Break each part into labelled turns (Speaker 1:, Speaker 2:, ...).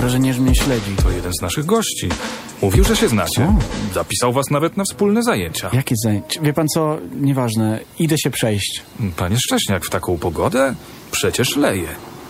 Speaker 1: wrażenie, że mnie śledzi.
Speaker 2: To jeden z naszych gości. Mówił, że się znacie. Zapisał was nawet na wspólne zajęcia.
Speaker 1: Jakie zajęcia? Wie pan co? Nieważne. Idę się przejść.
Speaker 2: Panie Szcześniak, w taką pogodę? Przecież leje.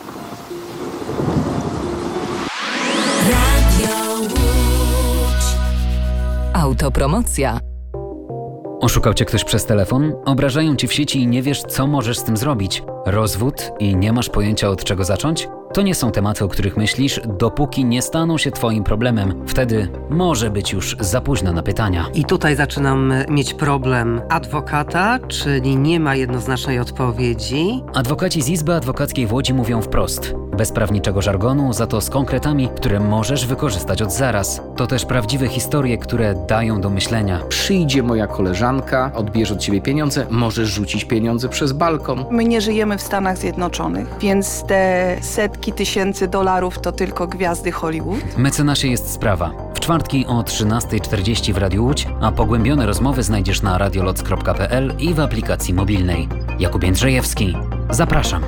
Speaker 3: Autopromocja.
Speaker 4: Oszukał cię ktoś przez telefon? Obrażają cię w sieci i nie wiesz, co możesz z tym zrobić? Rozwód i nie masz pojęcia, od czego zacząć? To nie są tematy, o których myślisz, dopóki nie staną się twoim problemem. Wtedy może być już za późno na pytania.
Speaker 5: I tutaj zaczynam mieć problem adwokata, czyli nie ma jednoznacznej odpowiedzi.
Speaker 4: Adwokaci z Izby Adwokackiej w Łodzi mówią wprost. Bez prawniczego żargonu, za to z konkretami, które możesz wykorzystać od zaraz. To też prawdziwe historie, które dają do myślenia.
Speaker 6: Przyjdzie moja koleżanka, odbierze od ciebie pieniądze, możesz rzucić pieniądze przez balkon.
Speaker 7: My nie żyjemy w Stanach Zjednoczonych, więc te setki tysięcy dolarów to tylko gwiazdy Hollywood.
Speaker 4: Mecenasie jest sprawa. W czwartki o 13:40 w Radiu Łódź, a pogłębione rozmowy znajdziesz na radioloc.pl i w aplikacji mobilnej. Jakub Jędrzejewski. Zapraszam.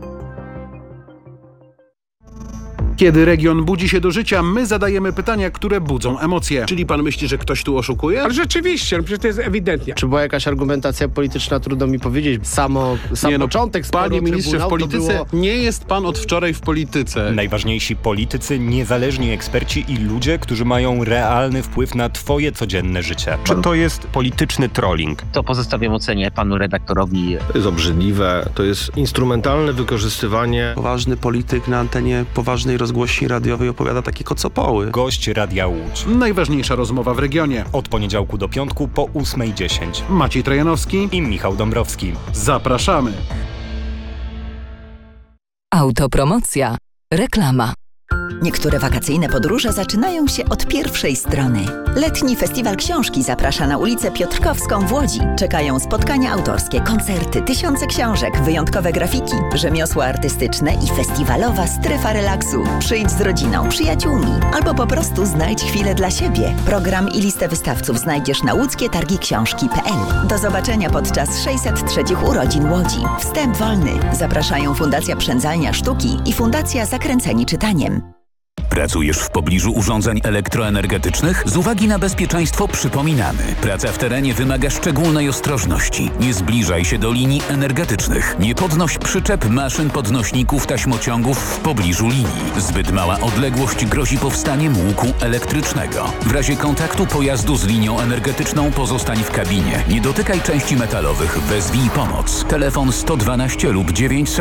Speaker 8: Kiedy region budzi się do życia, my zadajemy pytania, które budzą emocje.
Speaker 9: Czyli pan myśli, że ktoś tu oszukuje?
Speaker 10: Ale rzeczywiście, przecież to jest ewidentnie.
Speaker 11: Czy była jakaś argumentacja polityczna, trudno mi powiedzieć. Sam początek sporu.
Speaker 9: Panie ministrze, w polityce nie jest pan od wczoraj w polityce.
Speaker 12: Najważniejsi politycy, niezależni eksperci i ludzie, którzy mają realny wpływ na twoje codzienne życie. Czy to jest polityczny trolling?
Speaker 13: To pozostawiam ocenie panu redaktorowi.
Speaker 9: To jest obrzydliwe, to jest instrumentalne wykorzystywanie.
Speaker 14: Poważny polityk na antenie poważnej rozgłośni radiowej opowiada takie kocopoły.
Speaker 12: Gość Radia Łódź.
Speaker 8: Najważniejsza rozmowa w regionie.
Speaker 12: Od poniedziałku do piątku po 8:10.
Speaker 8: Maciej Trojanowski
Speaker 12: i Michał Dąbrowski.
Speaker 8: Zapraszamy.
Speaker 3: Autopromocja. Reklama.
Speaker 15: Niektóre wakacyjne podróże zaczynają się od pierwszej strony. Letni Festiwal Książki zaprasza na ulicę Piotrkowską w Łodzi. Czekają spotkania autorskie, koncerty, tysiące książek, wyjątkowe grafiki, rzemiosła artystyczne i festiwalowa strefa relaksu. Przyjdź z rodziną, przyjaciółmi albo po prostu znajdź chwilę dla siebie. Program i listę wystawców znajdziesz na łódzkietargiksiążki.pl. Do zobaczenia podczas 603 urodzin Łodzi. Wstęp wolny. Zapraszają Fundacja Przędzalnia Sztuki i Fundacja Zakręceni Czytaniem.
Speaker 16: Pracujesz w pobliżu urządzeń elektroenergetycznych? Z uwagi na bezpieczeństwo przypominamy. Praca w terenie wymaga szczególnej ostrożności. Nie zbliżaj się do linii energetycznych. Nie podnoś przyczep, maszyn, podnośników, taśmociągów w pobliżu linii. Zbyt mała odległość grozi powstaniem łuku elektrycznego. W razie kontaktu pojazdu z linią energetyczną pozostań w kabinie. Nie dotykaj części metalowych. Wezwij pomoc. Telefon 112 lub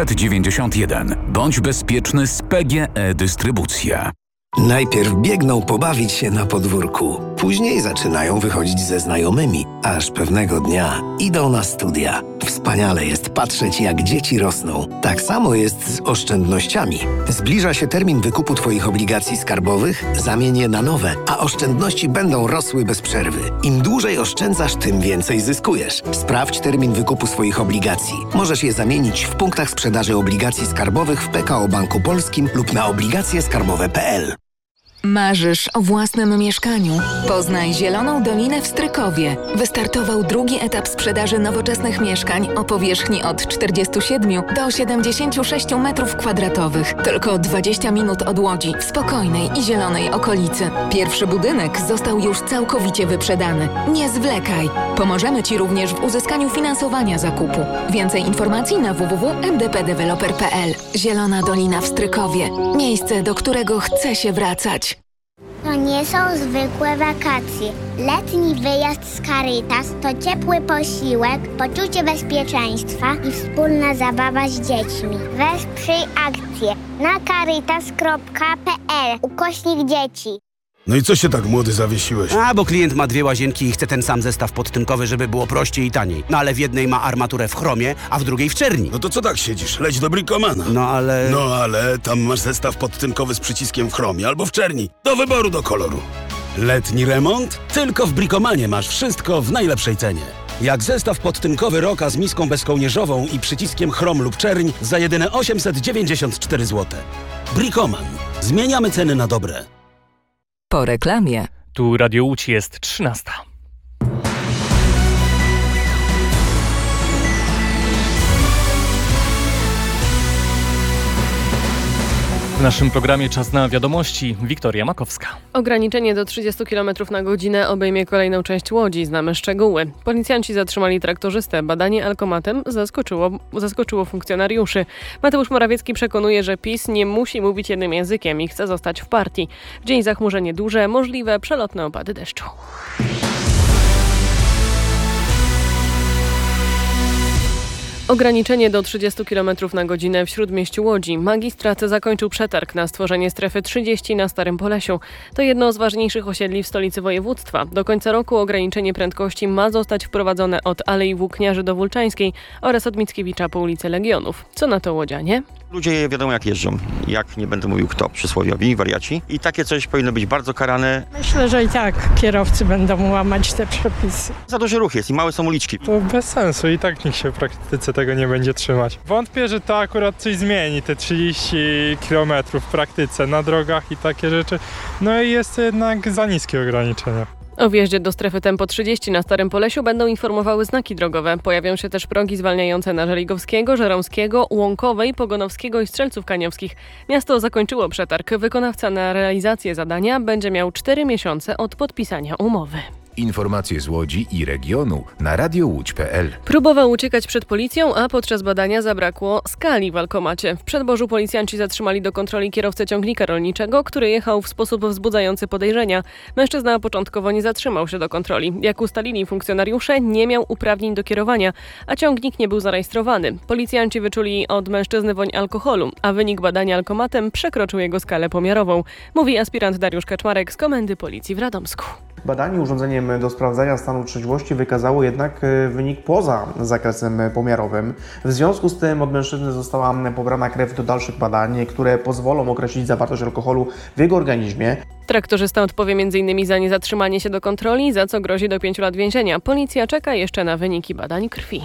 Speaker 16: 991. Bądź bezpieczny z PGE Dystrybucja.
Speaker 17: Najpierw biegną pobawić się na podwórku, później zaczynają wychodzić ze znajomymi, aż pewnego dnia idą na studia. Wspaniale jest patrzeć, jak dzieci rosną. Tak samo jest z oszczędnościami. Zbliża się termin wykupu Twoich obligacji skarbowych, zamień je na nowe, a oszczędności będą rosły bez przerwy. Im dłużej oszczędzasz, tym więcej zyskujesz. Sprawdź termin wykupu swoich obligacji. Możesz je zamienić w punktach sprzedaży obligacji skarbowych w PKO Banku Polskim lub na obligacjeskarbowe.pl.
Speaker 3: Marzysz o własnym mieszkaniu? Poznaj Zieloną Dolinę w Strykowie. Wystartował drugi etap sprzedaży nowoczesnych mieszkań o powierzchni od 47 do 76 m2. Tylko 20 minut od Łodzi, w spokojnej i zielonej okolicy. Pierwszy budynek został już całkowicie wyprzedany. Nie zwlekaj. Pomożemy Ci również w uzyskaniu finansowania zakupu. Więcej informacji na www.mdpdeveloper.pl. Zielona Dolina w Strykowie. Miejsce, do którego chce się wracać.
Speaker 18: To nie są zwykłe wakacje. Letni wyjazd z Caritas to ciepły posiłek, poczucie bezpieczeństwa i wspólna zabawa z dziećmi. Wesprzyj akcję na caritas.pl/dzieci.
Speaker 9: No i co się tak młody zawiesiłeś?
Speaker 10: Bo klient ma 2 łazienki i chce ten sam zestaw podtynkowy, żeby było prościej i taniej. No ale w jednej ma armaturę w chromie, a w drugiej w czerni.
Speaker 9: No to co tak siedzisz? Leć do Bricomana.
Speaker 10: No ale
Speaker 9: tam masz zestaw podtynkowy z przyciskiem w chromie albo w czerni. Do wyboru, do koloru. Letni remont? Tylko w Bricomanie masz wszystko w najlepszej cenie. Jak zestaw podtynkowy Roka z miską bezkołnierzową i przyciskiem chrom lub czerń za jedyne 894 zł. Bricoman. Zmieniamy ceny na dobre.
Speaker 3: Po reklamie.
Speaker 19: Tu Radio Łódź, jest 13. W naszym programie Czas na wiadomości. Wiktoria Makowska.
Speaker 20: Ograniczenie do 30 km na godzinę obejmie kolejną część Łodzi. Znamy szczegóły. Policjanci zatrzymali traktorzystę. Badanie alkomatem zaskoczyło funkcjonariuszy. Mateusz Morawiecki przekonuje, że PiS nie musi mówić jednym językiem i chce zostać w partii. W dzień zachmurzenie duże, możliwe przelotne opady deszczu. Ograniczenie do 30 km na godzinę w śródmieściu Łodzi. Magistrat zakończył przetarg na stworzenie strefy 30 na Starym Polesiu. To jedno z ważniejszych osiedli w stolicy województwa. Do końca roku ograniczenie prędkości ma zostać wprowadzone od Alei Włókniarzy do Wólczańskiej oraz od Mickiewicza po ulicę Legionów. Co na to łodzianie?
Speaker 21: Ludzie wiadomo jak jeżdżą, jak nie będę mówił kto, przysłowiowi, wariaci. I takie coś powinno być bardzo karane.
Speaker 22: Myślę, że i tak kierowcy będą łamać te przepisy.
Speaker 21: Za duży ruch jest i małe są uliczki.
Speaker 23: To bez sensu i tak nikt się w praktyce tego nie będzie trzymać. Wątpię, że to akurat coś zmieni, te 30 km w praktyce na drogach i takie rzeczy. No i jest to jednak za niskie ograniczenia.
Speaker 20: O wjeździe do strefy tempo 30 na Starym Polesiu będą informowały znaki drogowe. Pojawią się też progi zwalniające na Żeligowskiego, Żeromskiego, Łąkowej, Pogonowskiego i Strzelców Kaniowskich. Miasto zakończyło przetarg. Wykonawca na realizację zadania będzie miał 4 miesiące od podpisania umowy.
Speaker 24: Informacje z Łodzi i regionu na radiołódź.pl.
Speaker 20: Próbował uciekać przed policją, a podczas badania zabrakło skali w alkomacie. W Przedborzu policjanci zatrzymali do kontroli kierowcę ciągnika rolniczego, który jechał w sposób wzbudzający podejrzenia. Mężczyzna początkowo nie zatrzymał się do kontroli. Jak ustalili funkcjonariusze, nie miał uprawnień do kierowania, a ciągnik nie był zarejestrowany. Policjanci wyczuli od mężczyzny woń alkoholu, a wynik badania alkomatem przekroczył jego skalę pomiarową, mówi aspirant Dariusz Kaczmarek z Komendy Policji w Radomsku.
Speaker 25: Badanie urządzeniem do sprawdzania stanu trzeźwości wykazało jednak wynik poza zakresem pomiarowym. W związku z tym od mężczyzny została pobrana krew do dalszych badań, które pozwolą określić zawartość alkoholu w jego organizmie.
Speaker 20: Traktorzysta odpowie m.in. za niezatrzymanie się do kontroli, za co grozi do 5 lat więzienia. Policja czeka jeszcze na wyniki badań krwi.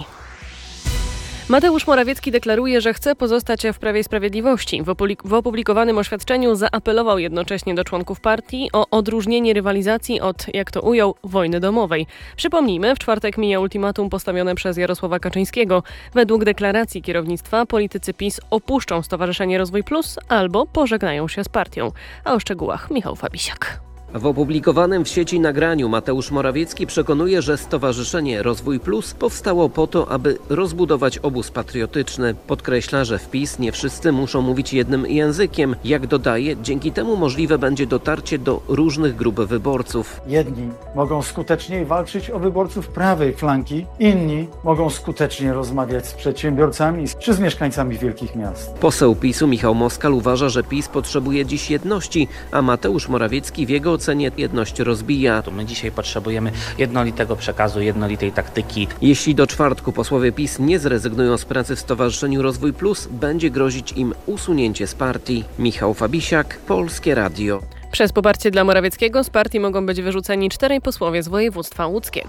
Speaker 20: Mateusz Morawiecki deklaruje, że chce pozostać w Prawie i Sprawiedliwości. W opublikowanym oświadczeniu zaapelował jednocześnie do członków partii o odróżnienie rywalizacji od, jak to ujął, wojny domowej. Przypomnijmy, w czwartek mija ultimatum postawione przez Jarosława Kaczyńskiego. Według deklaracji kierownictwa politycy PiS opuszczą Stowarzyszenie Rozwój Plus albo pożegnają się z partią. A o szczegółach Michał Fabisiak.
Speaker 26: W opublikowanym w sieci nagraniu Mateusz Morawiecki przekonuje, że Stowarzyszenie Rozwój Plus powstało po to, aby rozbudować obóz patriotyczny. Podkreśla, że w PiS nie wszyscy muszą mówić jednym językiem. Jak dodaje, dzięki temu możliwe będzie dotarcie do różnych grup wyborców.
Speaker 27: Jedni mogą skuteczniej walczyć o wyborców prawej flanki, inni mogą skutecznie rozmawiać z przedsiębiorcami czy z mieszkańcami wielkich miast.
Speaker 26: Poseł PiS-u Michał Moskal uważa, że PiS potrzebuje dziś jedności, a Mateusz Morawiecki w jego ocenie jedność rozbija.
Speaker 28: My dzisiaj potrzebujemy jednolitego przekazu, jednolitej taktyki.
Speaker 26: Jeśli do czwartku posłowie PiS nie zrezygnują z pracy w Stowarzyszeniu Rozwój Plus, będzie grozić im usunięcie z partii. Michał Fabisiak, Polskie Radio.
Speaker 20: Przez poparcie dla Morawieckiego z partii mogą być wyrzuceni 4 posłowie z województwa łódzkiego.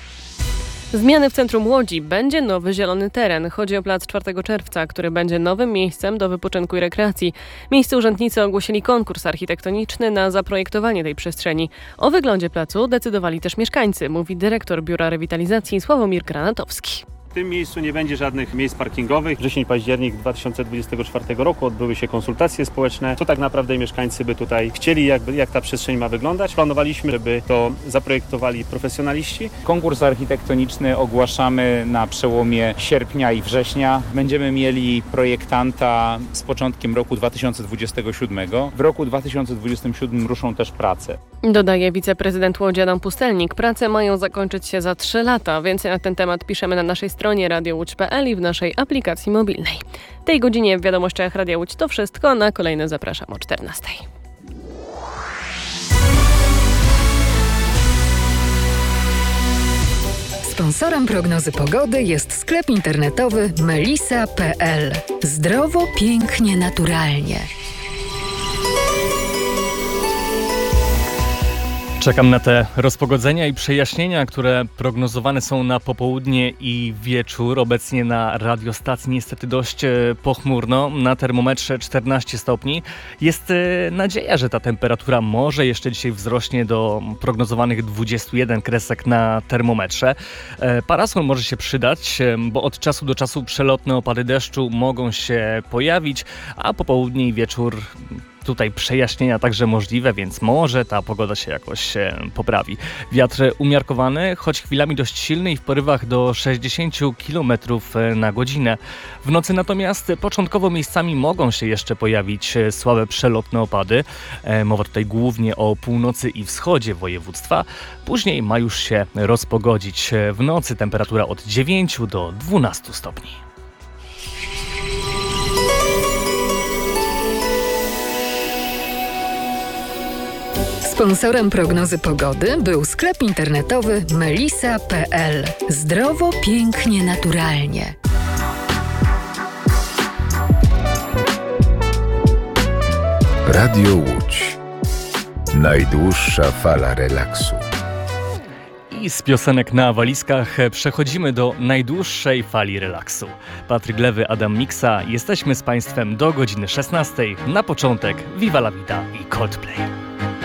Speaker 20: Zmiany w centrum Łodzi. Będzie nowy zielony teren. Chodzi o plac 4 czerwca, który będzie nowym miejscem do wypoczynku i rekreacji. Miejsce urzędnicy ogłosili konkurs architektoniczny na zaprojektowanie tej przestrzeni. O wyglądzie placu decydowali też mieszkańcy, mówi dyrektor Biura Rewitalizacji Sławomir Granatowski.
Speaker 29: W tym miejscu nie będzie żadnych miejsc parkingowych. Wrzesień-październik 2024 roku odbyły się konsultacje społeczne. Co tak naprawdę mieszkańcy by tutaj chcieli, jak ta przestrzeń ma wyglądać. Planowaliśmy, żeby to zaprojektowali profesjonaliści.
Speaker 30: Konkurs architektoniczny ogłaszamy na przełomie sierpnia i września. Będziemy mieli projektanta z początkiem roku 2027. W roku 2027 ruszą też prace.
Speaker 20: Dodaje wiceprezydent Łodzi Adam Pustelnik. Prace mają zakończyć się za 3 lata. Więcej na ten temat piszemy na naszej stronie radiołódź.pl i w naszej aplikacji mobilnej. W tej godzinie w Wiadomościach Radia Łódź to wszystko. Na kolejne zapraszam o 14:00.
Speaker 3: Sponsorem prognozy pogody jest sklep internetowy melisa.pl. Zdrowo, pięknie, naturalnie.
Speaker 19: Czekam na te rozpogodzenia i przejaśnienia, które prognozowane są na popołudnie i wieczór. Obecnie na radiostacji niestety dość pochmurno, na termometrze 14 stopni. Jest nadzieja, że ta temperatura może jeszcze dzisiaj wzrośnie do prognozowanych 21 kresek na termometrze. Parasol może się przydać, bo od czasu do czasu przelotne opady deszczu mogą się pojawić, a popołudnie i wieczór tutaj przejaśnienia także możliwe, więc może ta pogoda się jakoś poprawi. Wiatr umiarkowany, choć chwilami dość silny i w porywach do 60 km na godzinę. W nocy natomiast początkowo miejscami mogą się jeszcze pojawić słabe przelotne opady. Mowa tutaj głównie o północy i wschodzie województwa. Później ma już się rozpogodzić. W nocy temperatura od 9 do 12 stopni.
Speaker 3: Sponsorem prognozy pogody był sklep internetowy melisa.pl. Zdrowo, pięknie, naturalnie.
Speaker 24: Radio Łódź. Najdłuższa fala relaksu.
Speaker 19: I z piosenek na walizkach przechodzimy do najdłuższej fali relaksu. Patryk Lewy, Adam Miksa. Jesteśmy z Państwem do godziny 16. Na początek Viva la Vida i Coldplay.